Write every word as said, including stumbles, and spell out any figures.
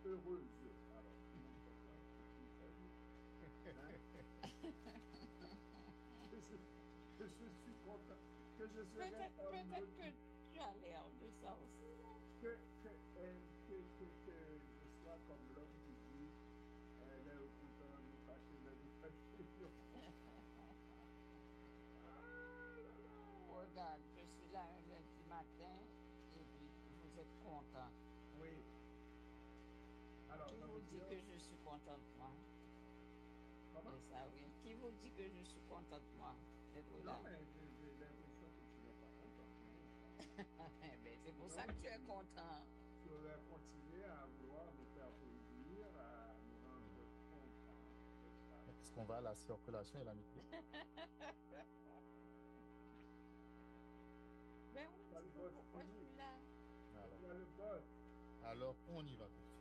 heureuse. Alors, je, suis, je suis content que je serai Peut-être heureux. peut-être que tu as l'air de ça aussi. Que, que, euh, que, que, que je sois comme l'homme qui dit elle est au couteau, nous fâcher le nous fâcher. Regarde, je suis là un lundi matin et puis vous êtes content. Oui. Alors, Qui ça vous veut dit dire, que je suis content de moi? comment? Mais ça oui. Qui vous dit que je suis content de moi d'être Non, là? mais j'ai j'ai l'impression que tu n'es pas content. Ben, c'est pour ça Non, que tu es tu- content. Tu aurais continué à vouloir nous faire plaisir, à nous rendre contents, n'est-ce pas? Est-ce qu'on va à la circulation et l'amitié? Ben oui, T'as tu le veux vote pourquoi je fini. suis là? Alors, Il y a le vote. alors, on y va tout de suite.